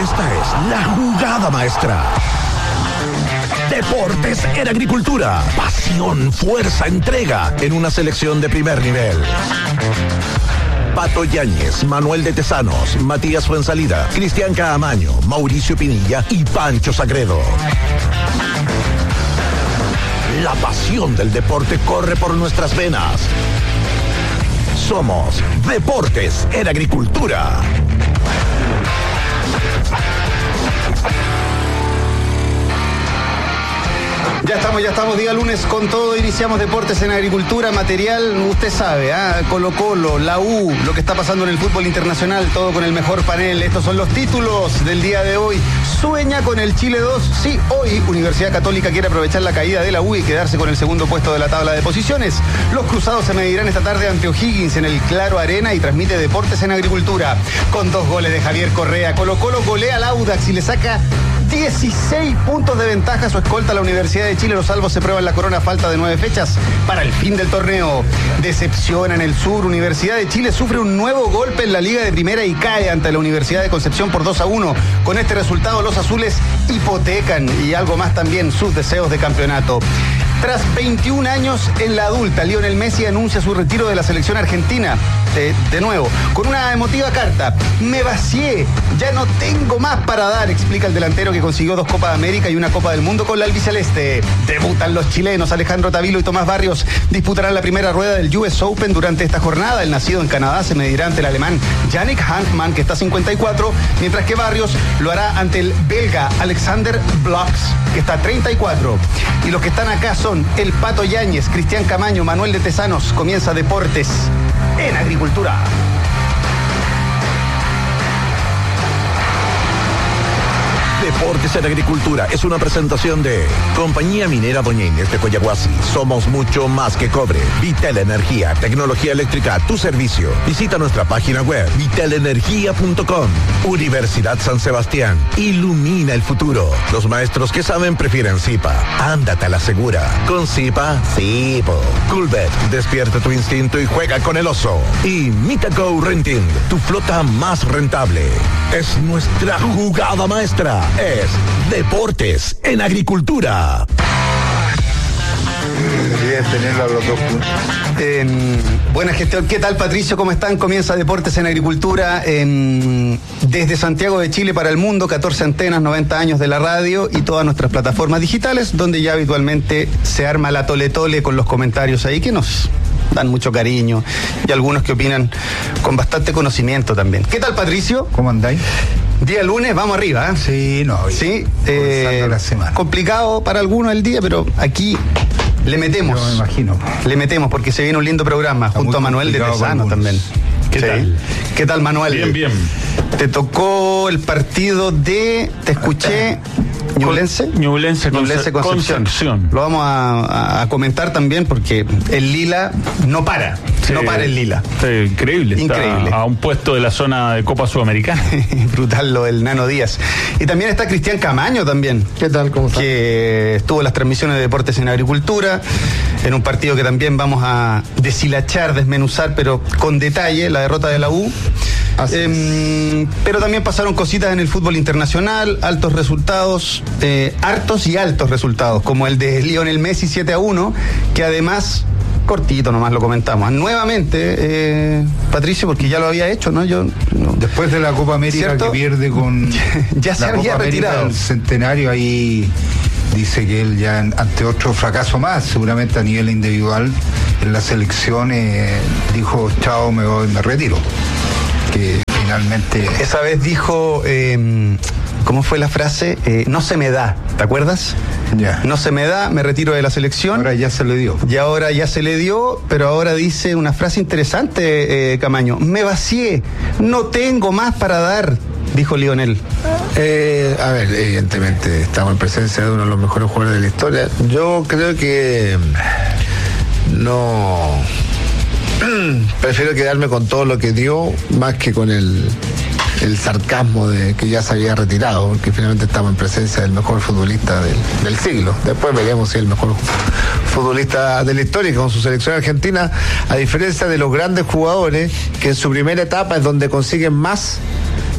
Esta es la jugada maestra. Deportes en agricultura. Pasión, fuerza, entrega en una selección de primer nivel. Pato Yáñez, Manuel de Tesanos, Matías Fuensalida, Cristian Caamaño, Mauricio Pinilla y Pancho Sagredo. La pasión del deporte corre por nuestras venas. Somos Deportes en Agricultura. Ya estamos, día lunes con todo, iniciamos Deportes en Agricultura, material, usted sabe, Colo-Colo, la U, lo que está pasando en el fútbol internacional, todo con el mejor panel. Estos son los títulos del día de hoy. Sueña con el Chile 2, sí, hoy Universidad Católica quiere aprovechar la caída de la U y quedarse con el segundo puesto de la tabla de posiciones. Los cruzados se medirán esta tarde ante O'Higgins en el Claro Arena y transmite Deportes en Agricultura. Con 2 goles de Javier Correa, Colo-Colo golea al Audax y le saca 16 puntos de ventaja a su escolta a la Universidad de Chile. Los salvos se prueban la corona a falta de 9 fechas para el fin del torneo. Decepciona en el sur. Universidad de Chile sufre un nuevo golpe en la Liga de Primera y cae ante la Universidad de Concepción por 2-1. Con este resultado los azules hipotecan y algo más también sus deseos de campeonato. Tras 21 años en la adulta, Lionel Messi anuncia su retiro de la selección argentina. De nuevo, con una emotiva carta. Me vacié, ya no tengo más para dar, explica el delantero que consiguió 2 Copas de América y una Copa del Mundo con la albiceleste. Debutan los chilenos. Alejandro Tavilo y Tomás Barrios disputarán la primera rueda del US Open durante esta jornada. El nacido en Canadá se medirá ante el alemán Yannick Hankman, que está a 54, mientras que Barrios lo hará ante el belga Alexander Blocks, que está a 34. Y los que están acá son el Pato Yáñez, Cristian Caamaño, Manuel de Tesanos. Comienza Deportes en Agricultura. Deportes en Agricultura es una presentación de Compañía Minera Doña Inés de Coyahuasi. Somos mucho más que cobre. Vital Energía, tecnología eléctrica a tu servicio. Visita nuestra página web vitalenergia.com. Universidad San Sebastián. Ilumina el futuro. Los maestros que saben prefieren Zipa. Ándate a la segura. Con Zipa, sí, po. Coolbet, despierta tu instinto y juega con el oso. Y Mitago Renting, tu flota más rentable. Es nuestra jugada maestra. Es Deportes en Agricultura. Bien tenerlo a los dos puntos. Buena gestión. ¿Qué tal, Patricio? ¿Cómo están? Comienza Deportes en Agricultura desde Santiago de Chile para el mundo. 14 antenas, 90 años de la radio y todas nuestras plataformas digitales, donde ya habitualmente se arma la tole-tole con los comentarios ahí que nos dan mucho cariño y algunos que opinan con bastante conocimiento también. ¿Qué tal, Patricio? ¿Cómo andáis? Día lunes, vamos arriba, ¿eh? Sí, no. Sí, la semana. Complicado para algunos el día, pero aquí le metemos. Yo me imagino. Le metemos porque se viene un lindo programa junto a Manuel de Tesano también. ¿Qué tal? ¿Qué tal, Manuel? Bien. Te tocó el partido de, te escuché, Ñublense Concepción. Lo vamos a comentar también porque el Lila no para. Sí, no para el Lila. Increíble. Increíble. Está a un puesto de la zona de Copa Sudamericana. Brutal lo del Nano Díaz. Y también está Cristian Caamaño también. ¿Qué tal? ¿Cómo está? Que estuvo en las transmisiones de Deportes en Agricultura, en un partido que también vamos a deshilachar, desmenuzar, pero con detalle, la derrota de la U. Pero también pasaron cositas en el fútbol internacional, altos resultados, hartos y altos resultados, como el de Lionel Messi 7-1, que además, cortito nomás lo comentamos, nuevamente, Patricio, porque ya lo había hecho, ¿no? Después de la Copa América, ¿cierto?, que pierde con ya se había retirado el centenario, ahí dice que él ya ante otro fracaso más, seguramente a nivel individual en la selección, dijo chao, me retiro. Que finalmente esa vez dijo, ¿cómo fue la frase? No se me da, ¿te acuerdas? Ya. No se me da, me retiro de la selección. Ahora ya se le dio. Y ahora ya se le dio, pero ahora dice una frase interesante, Caamaño. Me vacié, no tengo más para dar, dijo Lionel. A ver, evidentemente estamos en presencia de uno de los mejores jugadores de la historia. Yo creo que no... Prefiero quedarme con todo lo que dio más que con el sarcasmo de que ya se había retirado, porque finalmente estamos en presencia del mejor futbolista del siglo. Después veremos si es el mejor futbolista de la historia, con su selección argentina, a diferencia de los grandes jugadores que en su primera etapa es donde consiguen más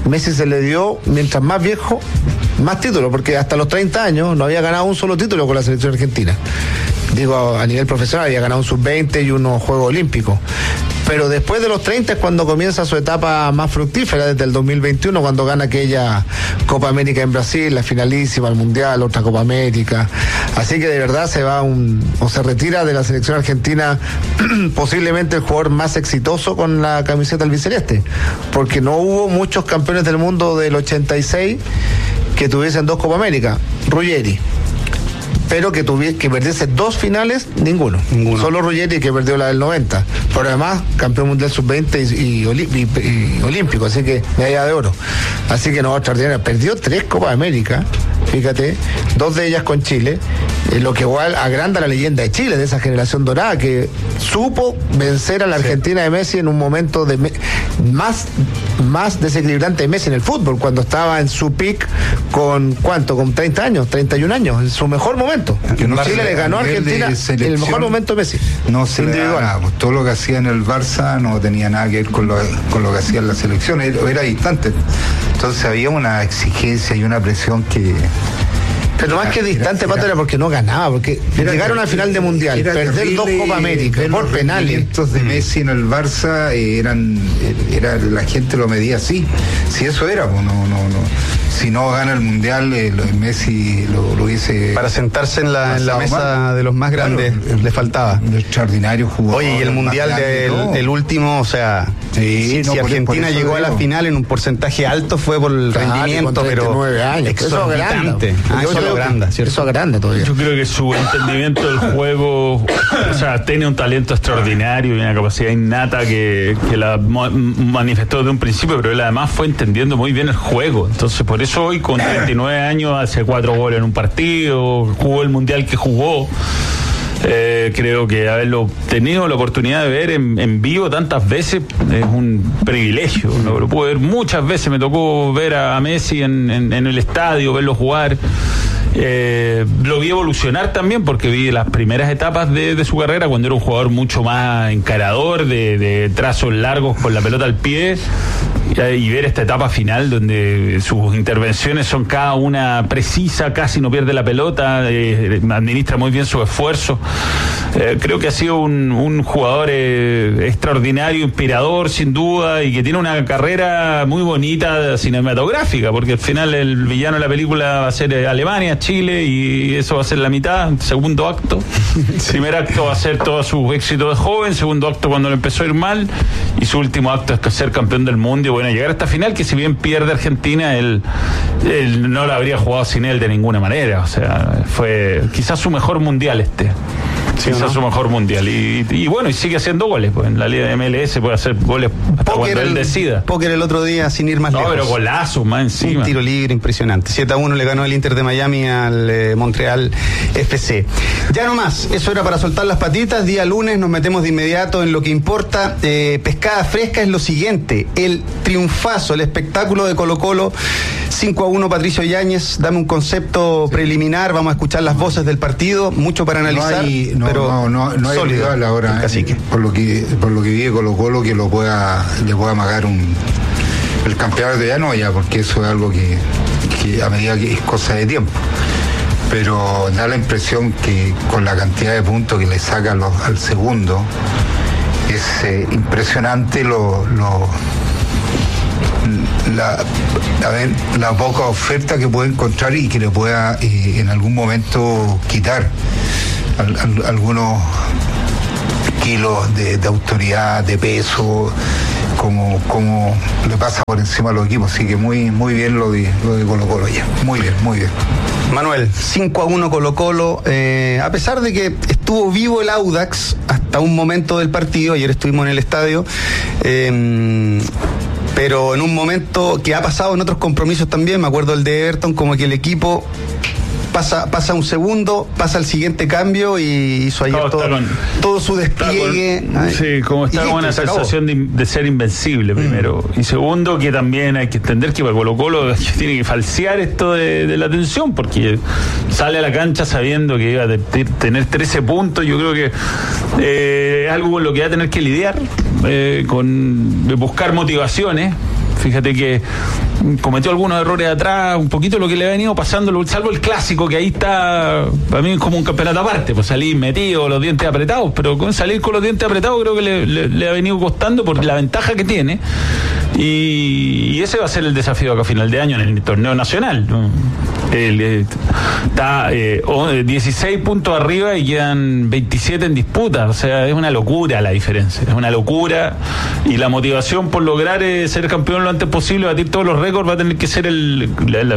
Messi se le dio, mientras más viejo, más títulos, porque hasta los 30 años no había ganado un solo título con la selección argentina. Digo, a nivel profesional había ganado un sub-20 y unos Juegos Olímpicos. Pero después de los 30 es cuando comienza su etapa más fructífera, desde el 2021, cuando gana aquella Copa América en Brasil, la finalísima, el Mundial, otra Copa América. Así que de verdad se retira de la selección argentina posiblemente el jugador más exitoso con la camiseta albiceleste, porque no hubo muchos campeones del mundo del 86 que tuviesen 2 Copa América. Ruggeri. Pero que perdiese 2 finales, ninguno. Solo Ruggeri, que perdió la del 90. Pero además, campeón mundial sub-20 y olímpico, así que medalla de oro. Así que no, extraordinario. Perdió 3 Copas América, fíjate, 2 de ellas con Chile, lo que igual agranda la leyenda de Chile, de esa generación dorada, que supo vencer a la Argentina de Messi en un momento de más desequilibrante de Messi en el fútbol, cuando estaba en su peak con 30 años, 31 años, en su mejor momento. Chile le ganó a Argentina en el mejor momento de Messi. No se le daba nada, pues todo lo que hacía en el Barça no tenía nada que ver con lo que hacía en la selección, era distante. Entonces había una exigencia y una presión que... Pero más que distante, Pato, era porque no ganaba, porque llegaron al final de Mundial, perder 2 Copa América por penales. Estos de Messi en el Barça la gente lo medía así. Si eso era, pues no. Si no gana el Mundial, Messi lo hubiese... Para sentarse en la mesa de los más grandes, claro, le faltaba. Un extraordinario jugador. Oye, y el Mundial del último, o sea, si Argentina llegó a la final en un porcentaje alto fue por el rendimiento, pero años. Exorbitante. Eso agranda todavía. Yo creo que su entendimiento del juego, o sea, tiene un talento extraordinario y una capacidad innata que la manifestó desde un principio, pero él además fue entendiendo muy bien el juego. Entonces, por eso hoy, con 39 años, hace 4 goles en un partido, jugó el Mundial que jugó. Creo que haberlo tenido la oportunidad de ver en vivo tantas veces es un privilegio. Lo pude ver muchas veces, me tocó ver a Messi en el estadio, verlo jugar. Lo vi evolucionar también, porque vi las primeras etapas de su carrera cuando era un jugador mucho más encarador, de trazos largos con la pelota al pie, y ver esta etapa final donde sus intervenciones son cada una precisa, casi no pierde la pelota, administra muy bien su esfuerzo. Creo que ha sido un jugador extraordinario, inspirador sin duda, y que tiene una carrera muy bonita cinematográfica, porque al final el villano de la película va a ser Alemania, Chile, y eso va a ser la mitad, segundo acto. Primer acto va a ser todo su éxito de joven, segundo acto cuando le empezó a ir mal, y su último acto es ser campeón del mundo y bueno, llegar a esta final, que si bien pierde Argentina, él no la habría jugado sin él de ninguna manera. O sea, fue quizás su mejor mundial quizás su mejor mundial, y bueno, y sigue haciendo goles, pues en la liga de MLS puede hacer goles hasta cuando él decida. Póker el otro día sin ir más lejos. No, pero golazos más encima. Un tiro libre impresionante. 7-1 le ganó el Inter de Miami al Montreal FC. Ya no más, eso era para soltar las patitas. Día lunes nos metemos de inmediato en lo que importa. Pescada fresca es lo siguiente: el triunfazo, el espectáculo de Colo-Colo, 5-1. Patricio Yáñez, dame un concepto preliminar, vamos a escuchar las voces del partido, mucho para analizar. No hay rival ahora, por lo que vive Colo-Colo, que le pueda amagar el campeonato ya, porque eso es algo que a medida que es cosa de tiempo. Pero da la impresión que con la cantidad de puntos que le saca al segundo, es impresionante la poca oferta que puede encontrar y que le pueda en algún momento quitar algunos kilos de autoridad, de peso, como le pasa por encima a los equipos. Así que muy bien lo de Colo-Colo ya. Muy bien. Manuel, 5-1 Colo-Colo, a pesar de que estuvo vivo el Audax hasta un momento del partido, ayer estuvimos en el estadio, pero en un momento que ha pasado en otros compromisos también, me acuerdo el de Everton, como que el equipo pasa un segundo, pasa el siguiente cambio y hizo ayer todo su despliegue. Como está con una sensación de ser invencible, primero. Y segundo, que también hay que entender que para Colo-Colo tiene que falsear esto de la tensión, porque sale a la cancha sabiendo que iba a tener 13 puntos. Yo creo que es algo con lo que va a tener que lidiar, con buscar motivaciones. Fíjate que cometió algunos errores atrás, un poquito lo que le ha venido pasando, salvo el clásico, que ahí está, para mí es como un campeonato aparte, pues salir metido, los dientes apretados, pero con salir con los dientes apretados creo que le ha venido costando por la ventaja que tiene, y ese va a ser el desafío acá a final de año en el torneo nacional, ¿no? Está 16 puntos arriba y quedan 27 en disputa, o sea, es una locura la diferencia, es una locura, y la motivación por lograr ser campeón lo antes posible, batir todos los récords, va a tener que ser el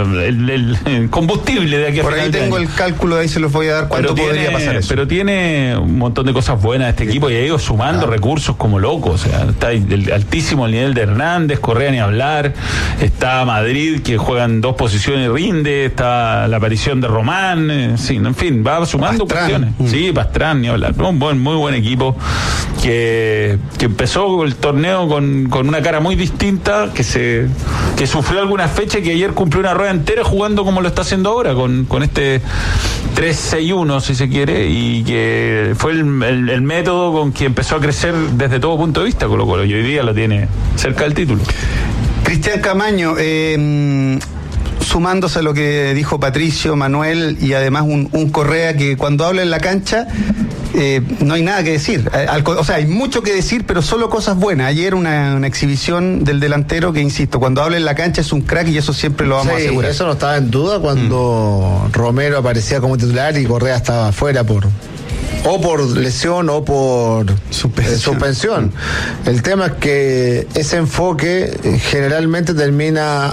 combustible de aquí a por ahí tengo el cálculo, ahí se los voy a dar cuánto podría pasar eso. Pero tiene un montón de cosas buenas este equipo y ha ido sumando recursos como loco, o sea, está altísimo el nivel de Hernández, Correa ni hablar, está Madrid que juega en 2 posiciones y rinde, está la aparición de Román, sí, en fin, va sumando cuestiones. Sí, Pastrán, ni hablar. Muy buen equipo que empezó el torneo con una cara muy distinta, que sufrió algunas fechas, que ayer cumplió una rueda entera jugando como lo está haciendo ahora, con este 3-6-1, si se quiere, y que fue el método con que empezó a crecer desde todo punto de vista Colo-Colo, y hoy día lo tiene cerca del título. Cristian Camaño, sumándose a lo que dijo Patricio, Manuel y además un Correa que cuando habla en la cancha no hay nada que decir, o sea, hay mucho que decir, pero solo cosas buenas. Ayer una exhibición del delantero que, insisto, cuando habla en la cancha es un crack, y eso siempre lo vamos a asegurar. Eso no estaba en duda cuando Romero aparecía como titular y Correa estaba fuera por lesión o por suspensión. El tema es que ese enfoque generalmente termina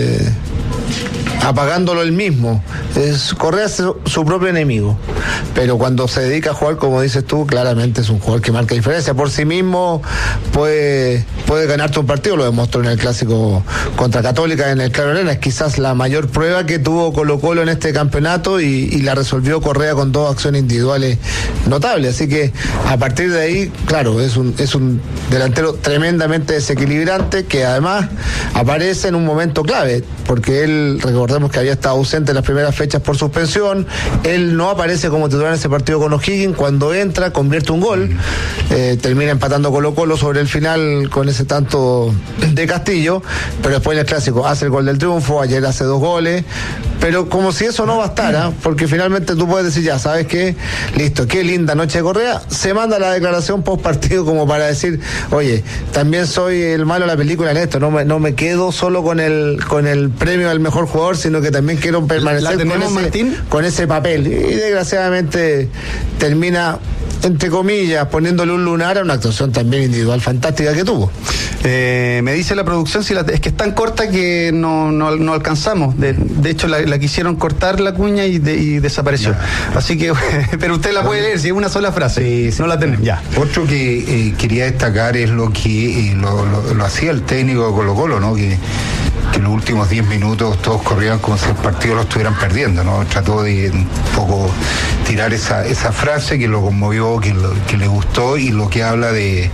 apagándolo él mismo. Correa es su propio enemigo, pero cuando se dedica a jugar, como dices tú, claramente es un jugador que marca diferencia. Por sí mismo puede ganarte un partido, lo demostró en el clásico contra Católica en el Claro Arena. Es quizás la mayor prueba que tuvo Colo-Colo en este campeonato, y la resolvió Correa con 2 acciones individuales notables. Así que a partir de ahí, claro, es un delantero tremendamente desequilibrante, que además aparece en un momento clave, porque él, recordemos que había estado ausente en las primeras fechas por suspensión. Él no aparece como titular en ese partido con O'Higgins. Cuando entra, convierte un gol, termina empatando Colo-Colo sobre el final con ese tanto de Castillo, pero después en el clásico hace el gol del triunfo. Ayer hace 2 goles, pero como si eso no bastara, porque finalmente tú puedes decir, ya sabes qué, listo, qué linda noche de Correa, se manda la declaración post partido como para decir, oye, también soy el malo de la película en esto, no me quedo solo con el premio al mejor jugador, sino que también quiero permanecer con ese papel. Y desgraciadamente termina, entre comillas, poniéndole un lunar a una actuación también individual fantástica que tuvo. Me dice la producción, es que es tan corta que no alcanzamos. De hecho, la quisieron cortar la cuña y desapareció. Ya. Así que, pero usted la puede leer, si es una sola frase. Sí, no la tenemos. Ya. Otro que quería destacar es lo que lo hacía el técnico de Colo-Colo, ¿no? Que en los últimos 10 minutos todos corrían como si el partido lo estuvieran perdiendo, ¿no? Trató de un poco tirar esa frase que lo conmovió, que le gustó, y lo que habla de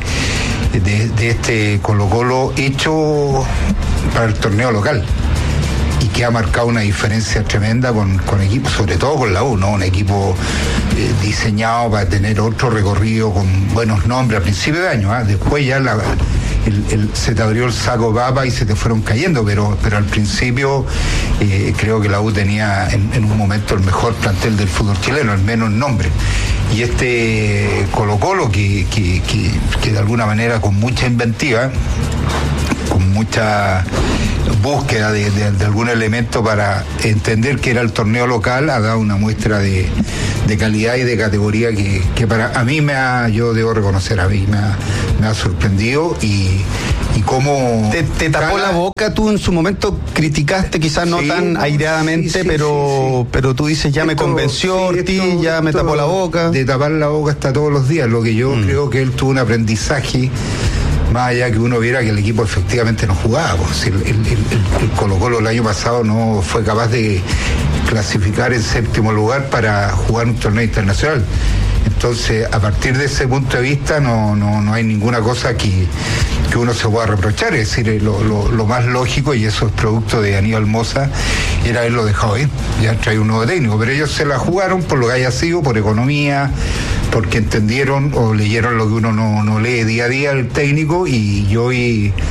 este Colo-Colo hecho para el torneo local, y que ha marcado una diferencia tremenda con equipos, sobre todo con la U, ¿no? Un equipo diseñado para tener otro recorrido con buenos nombres a principio de año, ¿eh? Después ya se te abrió el saco de papa y se te fueron cayendo, pero al principio creo que la U tenía en un momento el mejor plantel del fútbol chileno, al menos en nombre. Y este Colo-Colo que de alguna manera, con mucha inventiva, con mucha búsqueda de algún elemento para entender que era el torneo local, ha dado una muestra de calidad y de categoría que para a mí yo debo reconocer, a mí me ha sorprendido. Y cómo te tapó la boca. Tú en su momento criticaste, quizás no tan aireadamente, pero tú dices, ya me convenció Ortiz, ya me tapó la boca. De tapar la boca hasta todos los días. Lo que yo creo que él tuvo un aprendizaje, más allá que uno viera que el equipo efectivamente no jugaba. Pues el Colo-Colo el año pasado no fue capaz de clasificar en 7º lugar para jugar un torneo internacional. Entonces, a partir de ese punto de vista, no hay ninguna cosa que uno se pueda reprochar. Es decir, lo más lógico, y eso es producto de Aníbal Mosa, era haberlo dejado ir. Ya trae un nuevo técnico, pero ellos se la jugaron por lo que haya sido, por economía, porque entendieron o leyeron lo que uno no lee día a día el técnico, y hoy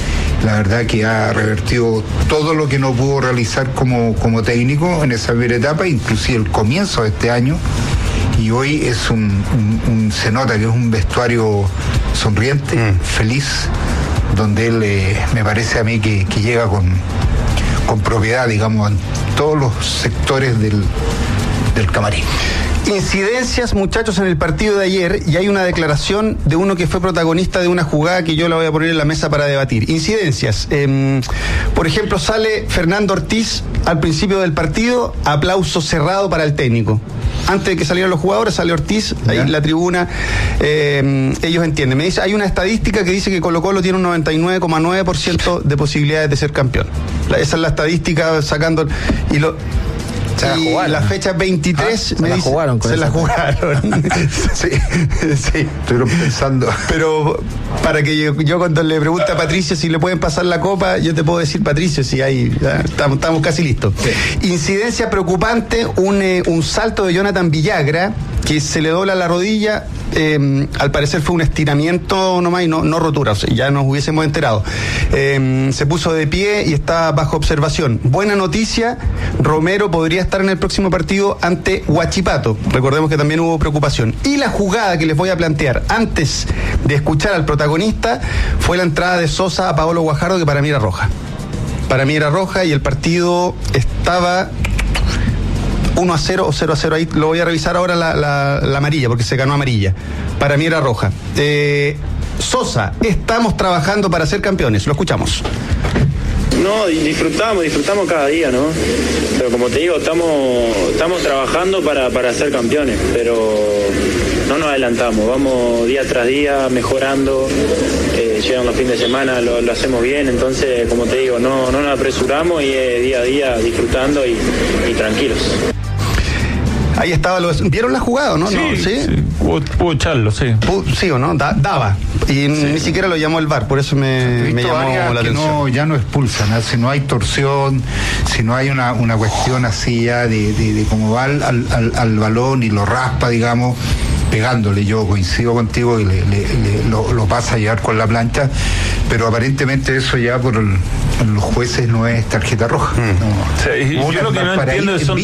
la verdad que ha revertido todo lo que no pudo realizar como técnico en esa primera etapa, inclusive el comienzo de este año. Y hoy es se nota que es un vestuario sonriente, feliz, donde él me parece a mí que llega con propiedad, digamos, en todos los sectores del camarín. Incidencias, muchachos, en el partido de ayer, y hay una declaración de uno que fue protagonista de una jugada que yo la voy a poner en la mesa para debatir. Incidencias. Por ejemplo, sale Fernando Ortiz al principio del partido, aplauso cerrado para el técnico. Antes de que salieran los jugadores, sale Ortiz, ahí en la tribuna, ellos entienden. Me dice, hay una estadística que dice que Colo-Colo tiene un 99,9% de posibilidades de ser campeón. Esa es la estadística sacando... Y la fecha 23 se la jugaron. Sí. Estuvieron pensando. Pero para que yo cuando le pregunte a Patricio si le pueden pasar la copa, yo te puedo decir, Patricio, si hay, estamos casi listos. Sí. Incidencia preocupante, un salto de Jonathan Villagra, que se le dobla la rodilla, al parecer fue un estiramiento nomás y no rotura, o sea, ya nos hubiésemos enterado. Se puso de pie y está bajo observación. Buena noticia, Romero podría estar en el próximo partido ante Huachipato. Recordemos que también hubo preocupación. Y la jugada que les voy a plantear antes de escuchar al protagonista fue la entrada de Sosa a Paolo Guajardo, que para mí era roja. Para mí era roja y el partido estaba 1-0 o 0-0, ahí lo voy a revisar ahora la amarilla, porque se ganó amarilla. Para mí era roja. Sosa, estamos trabajando para ser campeones, lo escuchamos. No, disfrutamos cada día, ¿no? Pero como te digo, estamos trabajando para ser campeones, pero no nos adelantamos, vamos día tras día mejorando, llegan los fines de semana, lo hacemos bien, entonces, como te digo, no nos apresuramos y día a día disfrutando y tranquilos. Ahí estaba, ¿vieron la jugada o no? Sí, ¿No? ¿Sí? Pudo echarlo, sí. Sí o no, daba. Y ni siquiera lo llamó el VAR, por eso me llamó la atención. Ya no expulsan, si no hay torsión, si no hay una cuestión así ya de cómo va al balón y lo raspa, digamos, pegándole. Yo coincido contigo y lo pasa a llevar con la plancha, pero aparentemente eso ya por los jueces no es tarjeta roja. Yo lo que no entiendo es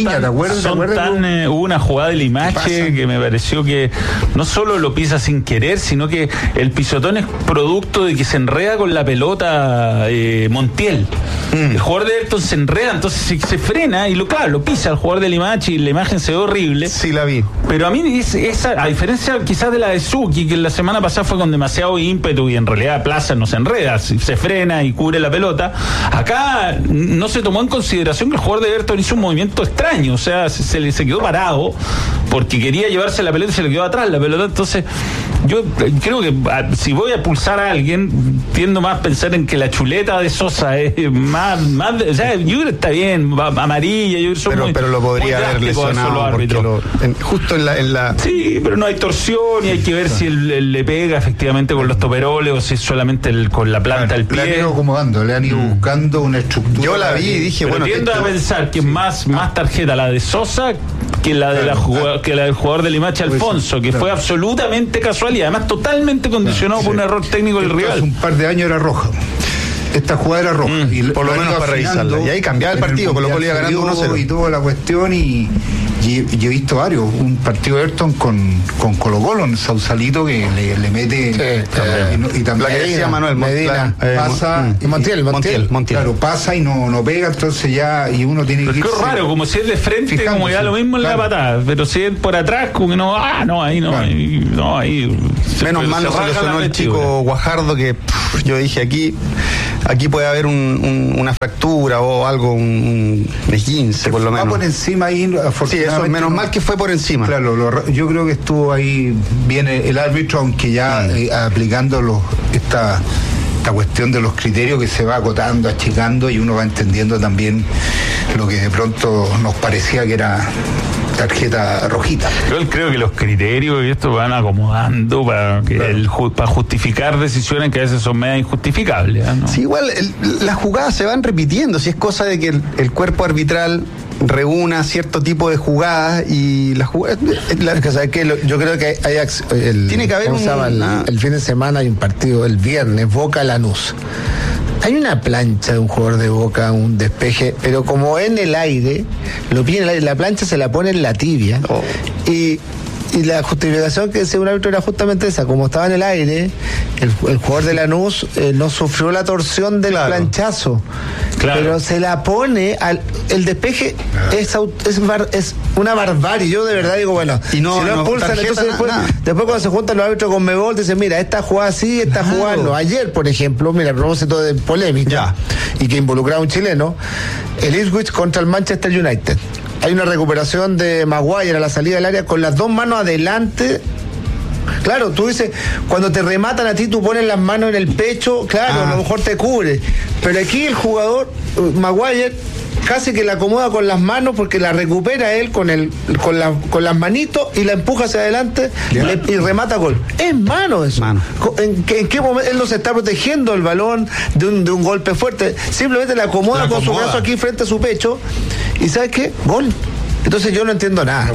hubo una jugada de Limache que me pareció que no solo lo pisa sin querer, sino que el pisotón es producto de que se enreda con la pelota Montiel. El jugador de Everton se enreda, entonces se frena y lo pisa el jugador de Limache y la imagen se ve horrible. Sí, la vi. Pero a mí esa, a diferencia quizás de la de Suki, que la semana pasada fue con demasiado ímpetu y en realidad Plaza no se enreda, se frena y cubre la pelota, acá no se tomó en consideración que el jugador de Everton hizo un movimiento extraño, o sea, se quedó parado porque quería llevarse la pelota y se le quedó atrás la pelota. Entonces yo creo que si voy a pulsar a alguien, tiendo más a pensar en que la chuleta de Sosa es más o sea, yo creo que está bien, amarilla, yo creo que pero lo podría haber lesionado justo en la sí, pero no hay torsión y hay que ver si él le pega efectivamente con los toperoles o si es solamente con la planta del pie. Le han ido acomodando, le han ido buscando una estructura. Yo la vi y dije, pero tiendo a pensar que es más tarjeta la de Sosa que la de que la del jugador de Limache, Alfonso, que fue absolutamente casual y además totalmente condicionado por un error técnico del rival. Hace un par de años era roja. Esta jugada era roja. Y por lo menos para revisarla. Y ahí cambiaba el partido, con lo cual iba ganando 1-0. Y toda la cuestión y he visto varios. Un partido de Everton con Colo-Colo en Sausalito que le mete. Y también la que decía Manuel Medina pasa. Montiel. Claro, pasa y no pega, entonces ya. Y uno tiene que. Es raro, como si es de frente, fijándose, como ya lo mismo en la patada. Pero si es por atrás, como que no. Ahí no. Claro. Ahí. Menos mal no se lesionó el chico Guajardo, que yo dije aquí puede haber una fractura o algo, un esguince por lo menos. Va por encima ahí, afortunadamente. Sí, eso, menos mal que fue por encima. Claro, yo creo que estuvo ahí bien el árbitro, aunque ya aplicando esta cuestión de los criterios que se va acotando, achicando, y uno va entendiendo también lo que de pronto nos parecía que era tarjeta rojita. Yo creo que los criterios y esto van acomodando para justificar decisiones que a veces son medio injustificables, ¿no? Sí, igual las jugadas se van repitiendo, si es cosa de que el cuerpo arbitral reúna cierto tipo de jugadas y las jugadas. Yo creo que hay tiene que haber el fin de semana hay un partido el viernes, Boca Lanús. Hay una plancha de un jugador de Boca, un despeje, pero como en el aire, lo pide en el aire, la plancha se la pone en la tibia. Y la justificación que decía un árbitro era justamente esa, como estaba en el aire, el jugador de Lanús no sufrió la torsión del planchazo, pero se la pone el despeje es una barbarie. Yo de verdad digo, bueno, y no, si no expulsan, entonces después cuando se juntan los árbitros con Mebol dicen, mira, esta jugada sí, esta jugada no. Ayer, por ejemplo, mira, a propósito de polémica y que involucraba a un chileno, el Ipswich contra el Manchester United. Hay una recuperación de Maguire a la salida del área con las dos manos adelante. Claro, tú dices, cuando te rematan a ti, tú pones las manos en el pecho, claro, a lo mejor te cubre. Pero aquí el jugador, Maguire, casi que la acomoda con las manos porque la recupera él con las manitos y la empuja hacia adelante y remata gol. Es mano eso. ¿En qué momento él no se está protegiendo el balón de un golpe fuerte? Simplemente la acomoda con su brazo aquí frente a su pecho y ¿sabes qué? Gol. Entonces yo no entiendo nada.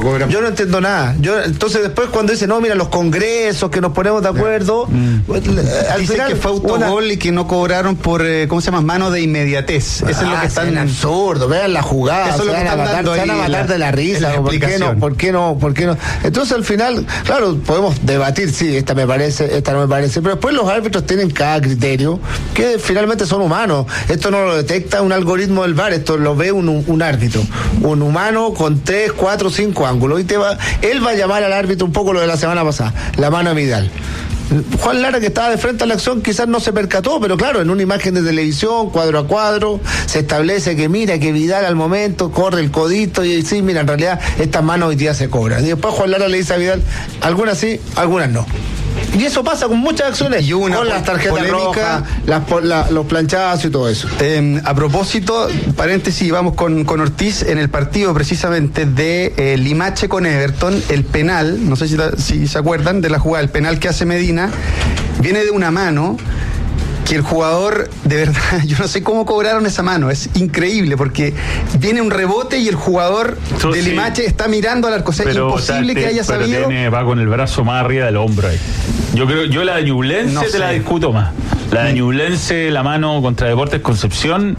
Entonces después cuando dice, no, mira, los congresos, que nos ponemos de acuerdo, al dice final que fue autogol y que no cobraron por, ¿cómo se llama? Mano de inmediatez. Eso es lo que están... Es absurdo, vean la jugada. Eso es lo que están dando ahí. Se van a matar de la risa. ¿Por qué no? Entonces al final, claro, podemos debatir, sí, esta me parece, esta no me parece, pero después los árbitros tienen cada criterio que finalmente son humanos. Esto no lo detecta un algoritmo del VAR, esto lo ve un árbitro, un humano con 3, 4, 5 ángulos y él va a llamar al árbitro un poco lo de la semana pasada, la mano a Vidal. Juan Lara, que estaba de frente a la acción, quizás no se percató, pero claro, en una imagen de televisión, cuadro a cuadro, se establece que mira, que Vidal al momento corre el codito y sí, mira, en realidad estas manos hoy día se cobran. Y después Juan Lara le dice a Vidal, algunas sí, algunas no. Y eso pasa con muchas acciones, con las tarjetas rojas, los planchazos y todo eso. A propósito, paréntesis, vamos con Ortiz en el partido precisamente de Limache con Everton, el penal, no sé si se acuerdan de la jugada, el penal que hace Medina, viene de una mano que el jugador, de verdad, yo no sé cómo cobraron esa mano, es increíble, porque viene un rebote y el jugador de Limache está mirando al arco, o sea, pero, imposible que haya sabido. Va con el brazo más arriba del hombro ahí. Yo la de Ñublense la discuto más. La de Ñublense, la mano contra Deportes Concepción,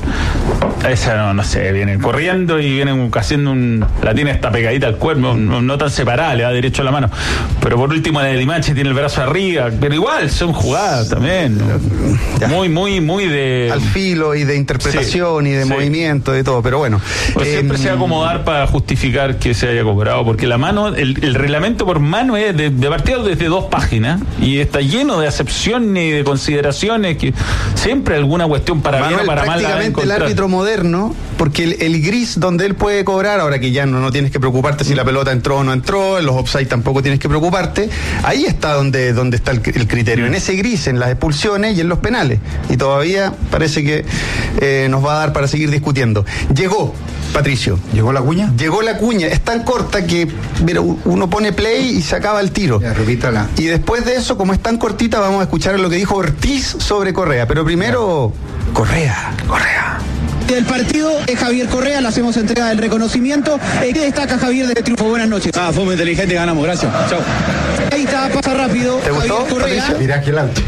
esa no sé, vienen corriendo y vienen haciendo la tiene esta pegadita al cuerpo, no tan separada, le da derecho a la mano. Pero por último la de Limache tiene el brazo arriba, pero igual son jugadas también, ¿no? Muy de... al filo y de interpretación y de movimiento, de todo, pero bueno. Pues siempre se va a acomodar para justificar que se haya cobrado, porque la mano, el reglamento por mano es de partida desde 2 páginas y está lleno de acepciones y de consideraciones que siempre alguna cuestión para bien o para mal. Prácticamente el árbitro moderno, porque el gris donde él puede cobrar, ahora que ya no tienes que preocuparte si la pelota entró o no entró, en los offside tampoco tienes que preocuparte, ahí está donde está el criterio, en ese gris, en las expulsiones y en los penales, y todavía parece que nos va a dar para seguir discutiendo. Llegó Patricio. ¿Llegó la cuña? Llegó la cuña, es tan corta que mira, uno pone play y se acaba el tiro. Ya, repítala. Y después de eso, como es tan cortita, vamos a escuchar lo que dijo Ortiz sobre Correa, pero primero Correa. Del partido es Javier Correa, le hacemos entrega del reconocimiento. ¿Qué destaca Javier de este triunfo? Buenas noches. Fue muy inteligente y ganamos, gracias. Chao. Ahí está, pasa rápido. ¿Te gustó, Patricio? Mirá que auto.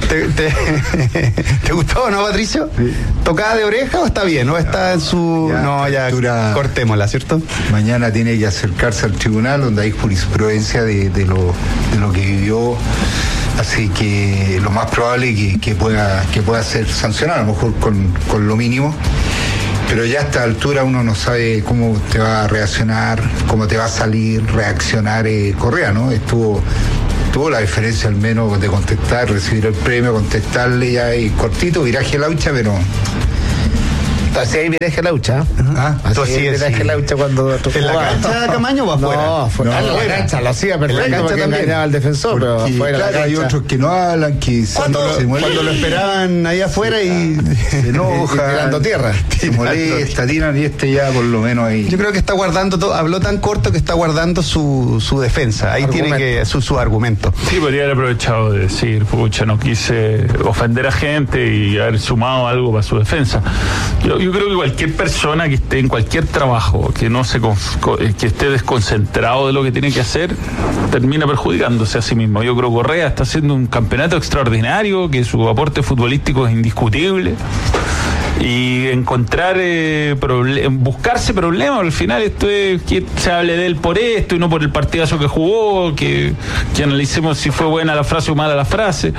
¿Te gustó o no, Patricio? Sí. ¿Tocada de oreja o está bien? ¿O está en su...? Ya cortémosla, ¿cierto? Mañana tiene que acercarse al tribunal donde hay jurisprudencia de lo que vivió. Así que lo más probable es que pueda ser sancionado, a lo mejor con lo mínimo. Pero ya a esta altura uno no sabe cómo te va a reaccionar, cómo te va a reaccionar Correa, ¿no? Tuvo la diferencia al menos de contestar, recibir el premio, contestarle ya y cortito, viraje a Laucha, pero... Así hay viraje a Laucha. Así hay viraje a Laucha cuando... ¿En la cancha de Camaño o afuera? No, afuera. En la cancha lo hacía perfecto porque engañaba al defensor, pero afuera claro, hay otros que no hablan, que cuando lo esperaban ahí afuera y se enoja, y tirando tierra. Se molesta, tiran y ya por lo menos ahí. Yo creo que está guardando habló tan corto que está guardando su defensa. Ahí tiene que su argumento. Sí, podría haber aprovechado de decir, pucha, no quise ofender a gente y haber sumado algo para su defensa. Yo creo que cualquier persona que esté en cualquier trabajo, que no que esté desconcentrado de lo que tiene que hacer, termina perjudicándose a sí mismo. Yo creo que Correa está haciendo un campeonato extraordinario, que su aporte futbolístico es indiscutible. Y encontrar buscarse problemas, al final esto es que se hable de él por esto y no por el partidazo que jugó, que analicemos si fue buena la frase o mala la frase.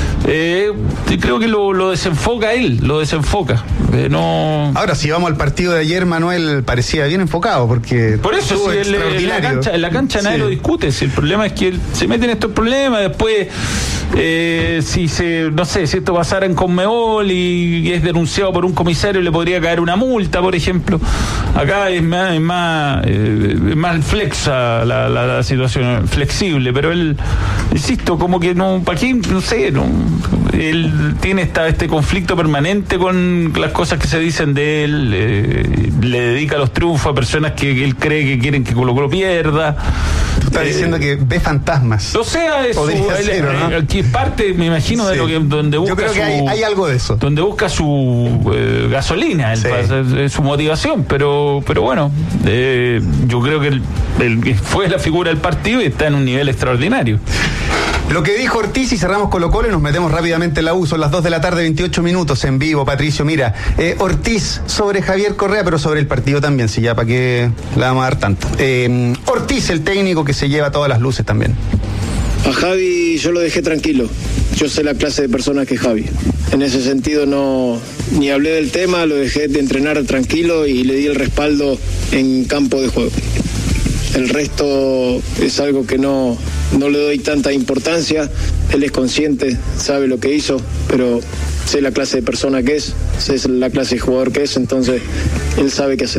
Creo que lo desenfoca él, lo desenfoca. No. Ahora, si vamos al partido de ayer, Manuel parecía bien enfocado, porque por eso si en la cancha nadie lo discute. Si el problema es que él se mete en estos problemas, después si esto pasara en Conmebol y es denunciado por un comisario, le podría caer una multa, por ejemplo. Acá es más flexa la situación, flexible, pero él, insisto, como que no, ¿para qué? No sé, no, él tiene este conflicto permanente con las cosas que se dicen de él, le dedica los triunfos a personas que él cree que quieren que Colo-Colo pierda. Tú estás diciendo que ve fantasmas. O sea, eso aquí es parte, me imagino, de lo que donde busca. Yo creo que hay algo de eso. Donde busca su gasolina, su motivación, pero bueno, yo creo que él fue la figura del partido y está en un nivel extraordinario. Lo que dijo Ortiz, y cerramos Colo-Colo y nos metemos rápidamente en la U. Son las 2 de la tarde, 28 minutos en vivo, Patricio. Mira, Ortiz sobre Javier Correa, pero sobre el partido también, si ya para qué la vamos a dar tanto. Ortiz, el técnico que se lleva todas las luces también. A Javi yo lo dejé tranquilo. Yo sé la clase de persona que es Javi. En ese sentido ni hablé del tema, lo dejé de entrenar tranquilo y le di el respaldo en campo de juego. El resto es algo que no le doy tanta importancia. Él es consciente, sabe lo que hizo, pero sé la clase de persona que es, sé la clase de jugador que es, entonces él sabe qué hacer.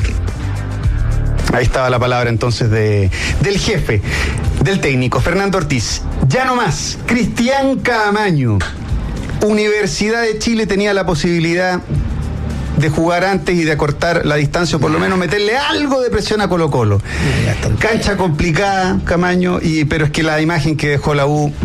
Ahí estaba la palabra entonces del jefe, del técnico, Fernando Ortiz. Ya no más, Cristian Caamaño. Universidad de Chile tenía la posibilidad de jugar antes y de acortar la distancia, o por lo menos meterle algo de presión a Colo-Colo. Cancha complicada, Caamaño, pero es que la imagen que dejó la U...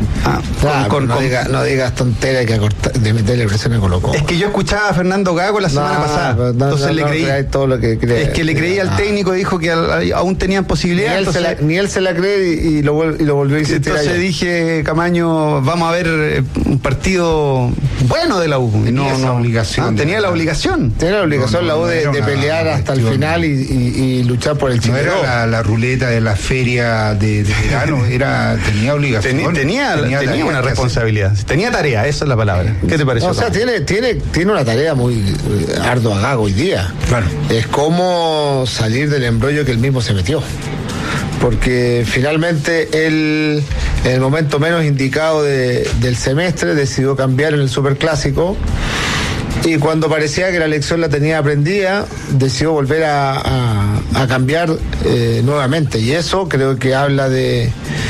no digas tonteras de meterle presión a Colo-Colo. Es que yo escuchaba a Fernando Gago la semana pasada, entonces le creí todo lo que cree. Es que le creí al técnico y dijo que aún tenían posibilidad. Ni él se la cree y lo volvió a insistir. Entonces dije, Caamaño, vamos a ver un partido bueno de la U. Tenía esa obligación. Tenía la obligación. Tiene la obligación la U de pelear hasta el final y luchar por el título. No era la ruleta de la feria de verano, tenía obligación. Tenía una responsabilidad. Tenía tarea, esa es la palabra. ¿Qué te pareció? O sea, tiene una tarea muy ardua Gago hoy día. Claro. Es cómo salir del embrollo que él mismo se metió. Porque finalmente él, en el momento menos indicado del semestre, decidió cambiar en el Superclásico. Y cuando parecía que la lección la tenía aprendida, decidió volver a cambiar nuevamente. Y eso creo que habla de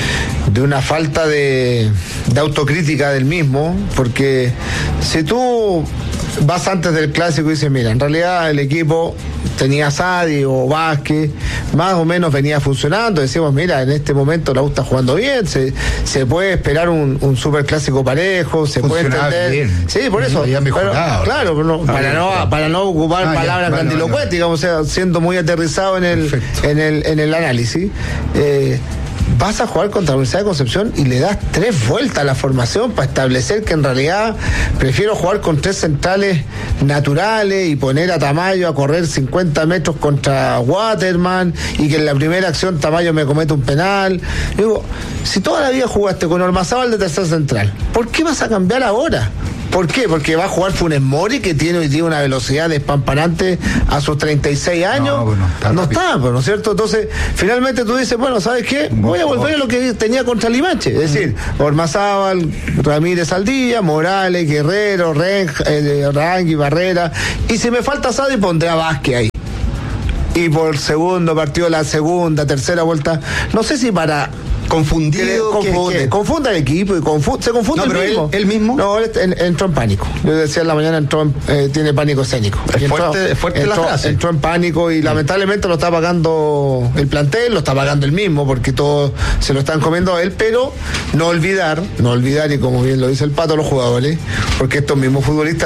una falta de autocrítica del mismo, porque si tú vas antes del clásico y dices, mira, en realidad el equipo tenía Sadi o Vázquez, más o menos venía funcionando, decimos, mira, en este momento la U está jugando bien, se puede esperar un superclásico parejo, se puede entender. Bien. Sí, por eso. Mejorado. Claro, para no ocupar palabras grandilocuentes, digamos, o sea, siendo muy aterrizado en el análisis. Vas a jugar contra la Universidad de Concepción y le das 3 vueltas a la formación para establecer que en realidad prefiero jugar con 3 centrales naturales y poner a Tamayo a correr 50 metros contra Waterman y que en la primera acción Tamayo me comete un penal. Digo, si toda la vida jugaste con Ormazábal de tercer central, ¿por qué vas a cambiar ahora? ¿Por qué? Porque va a jugar Funes Mori, que tiene hoy día una velocidad despampanante a sus 36 años. No está, ¿no es cierto? Entonces, finalmente tú dices, bueno, ¿sabes qué? Voy a volver a lo que tenía contra Limache. Es decir, Ormazábal, Ramírez Aldía, Morales, Guerrero, Rangui, Barrera. Y si me falta Sadi, pondré a Vázquez ahí. Y por segundo partido, la segunda, tercera vuelta, no sé si para... Confunde al equipo y se confunde no, el mismo. ¿Él mismo? No, él entró en pánico. Yo decía en la mañana, tiene pánico escénico. Es fuerte la frase. Entró en pánico y lamentablemente lo está pagando el plantel, lo está pagando él mismo porque todos se lo están comiendo a él, pero no olvidar, y como bien lo dice el Pato, los jugadores, porque estos mismos futbolistas